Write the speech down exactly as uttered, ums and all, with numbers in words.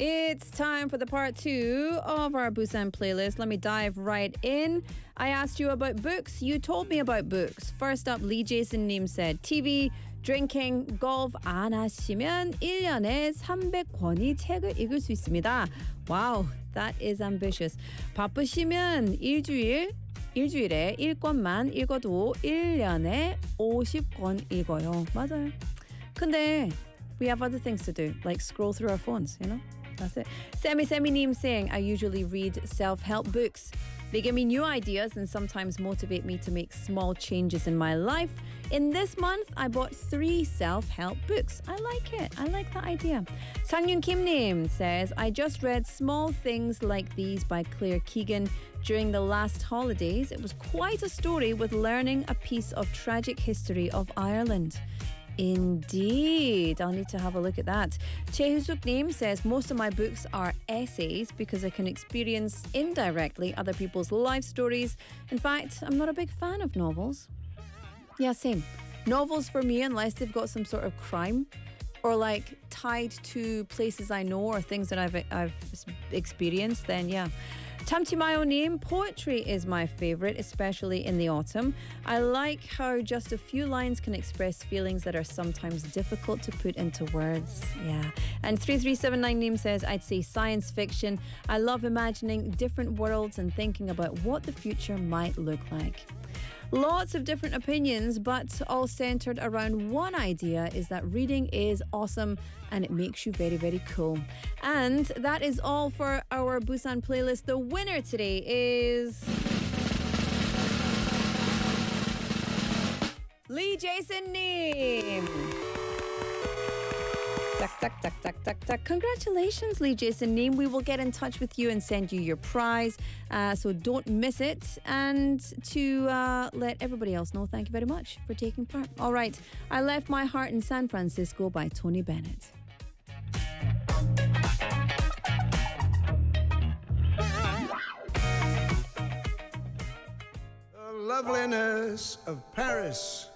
It's time for the part two of our Busan playlist. Let me dive right in. I asked you about books. You told me about books. First up, Lee Jason Nim said T V, drinking, golf 안 하시면 일 년에 삼백 권의 책을 읽을 수 있습니다. Wow, that is ambitious. 바쁘시면 일주일 일주일에 일 권만 읽어도 일 년에 오십 권 읽어요. 맞아요. 근데 we have other things to do, like scroll through our phones, you know? That's it. Semi Semi Neem saying, I usually read self-help books. They give me new ideas and sometimes motivate me to make small changes in my life. In this month, I bought three self-help books. I like it. I like that idea. Sangyun Kim Neem says, I just read Small Things Like These by Claire Keegan during the last holidays. It was quite a story with learning a piece of tragic history of Ireland. Indeed. I'll need to have a look at that. Chehusuk Neem says, most of my books are essays because I can experience indirectly other people's life stories. In fact, I'm not a big fan of novels. Yeah, same. Novels for me, unless they've got some sort of crime or like tied to places I know or things that I've I've experienced, then yeah. Tamtimayo Neem, poetry is my favourite, especially in the autumn. I like how just a few lines can express feelings that are sometimes difficult to put into words. Yeah. And three three seven nine Neem says, I'd say science fiction. I love imagining different worlds and thinking about what the future might look like. Lots of different opinions, but all centered around one idea, is that reading is awesome and it makes you very, very cool. And that is all for our Busan playlist. The winner today is Lee Jason Neem. Tuck, tuck, tuck, tuck, tuck, tuck. Congratulations, Lee Jason Neem. We will get in touch with you and send you your prize. Uh, so don't miss it. And to uh, let everybody else know, thank you very much for taking part. All right. I Left My Heart in San Francisco by Tony Bennett. The loveliness of Paris